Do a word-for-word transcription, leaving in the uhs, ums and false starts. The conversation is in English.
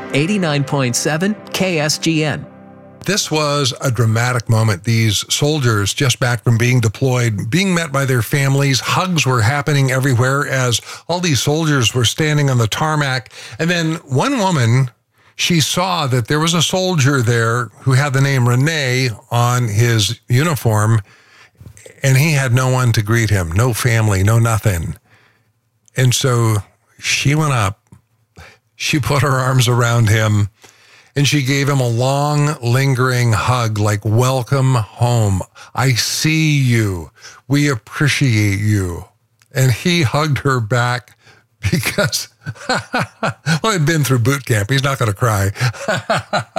eighty-nine point seven K S G N. This was a dramatic moment. These soldiers just back from being deployed, being met by their families. Hugs were happening everywhere as all these soldiers were standing on the tarmac. And then one woman, she saw that there was a soldier there who had the name Renee on his uniform, and he had no one to greet him, no family, no nothing. And so she went up, she put her arms around him, and she gave him a long, lingering hug, like, welcome home. I see you. We appreciate you. And he hugged her back because, well, he'd been through boot camp. He's not going to cry.